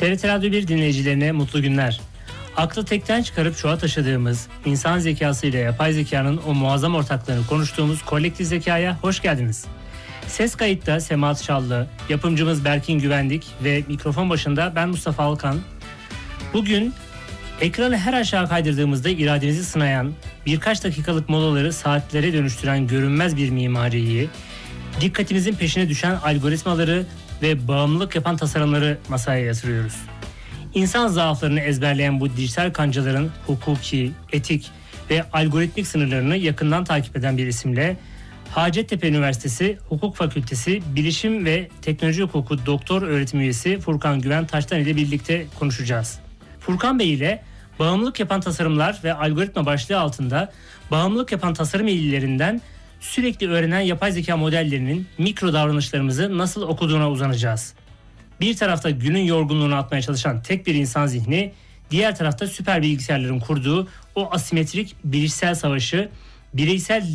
TRT Radyo 1 dinleyicilerine mutlu günler. Aklı tekten çıkarıp çoğa taşıdığımız, insan zekası ile yapay zekanın o muazzam ortaklığını konuştuğumuz kolektif zekaya hoş geldiniz. Ses kayıtta Semahat Çallı, yapımcımız Berkin Güvendik ve mikrofon başında ben Mustafa Alkan. Bugün ekranı her aşağı kaydırdığımızda irademizi sınayan, birkaç dakikalık molaları saatlere dönüştüren görünmez bir mimariyi, dikkatimizin peşine düşen algoritmaları ve bağımlılık yapan tasarımları masaya yatırıyoruz. İnsan zaaflarını ezberleyen bu dijital kancaların hukuki, etik ve algoritmik sınırlarını yakından takip eden bir isimle Hacettepe Üniversitesi Hukuk Fakültesi Bilişim ve Teknoloji Hukuku Doktor Öğretim Üyesi Furkan Güven Taştan ile birlikte konuşacağız. Furkan Bey ile bağımlılık yapan tasarımlar ve algoritma başlığı altında bağımlılık yapan tasarım eğilimlerinden sürekli öğrenen yapay zeka modellerinin mikro davranışlarımızı nasıl okuduğuna uzanacağız. Bir tarafta günün yorgunluğunu atmaya çalışan tek bir insan zihni, diğer tarafta süper bilgisayarların kurduğu o asimetrik bilişsel savaşı, bireysel